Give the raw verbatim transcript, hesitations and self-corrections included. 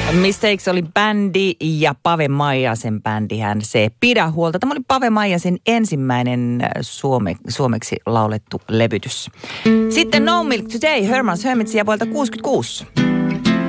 Mistakes oli bändi ja Pave Maijasen bändihän se Pidä huolta. Tämä oli Pave Maijasen ensimmäinen suome, suomeksi laulettu levytys. Sitten No Milk Today, Herman's Hermitsia vuodelta kuusikymmentäkuusi.